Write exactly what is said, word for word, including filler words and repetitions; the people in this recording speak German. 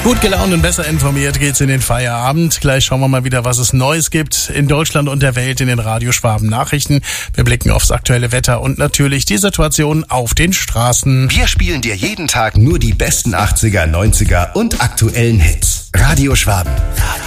Gut gelaunt und besser informiert geht's in den Feierabend. Gleich schauen wir mal wieder, was es Neues gibt in Deutschland und der Welt in den Radio Schwaben Nachrichten. Wir blicken aufs aktuelle Wetter und natürlich die Situation auf den Straßen. Wir spielen dir jeden Tag nur die besten achtziger, neunziger und aktuellen Hits. Radio Schwaben. Radio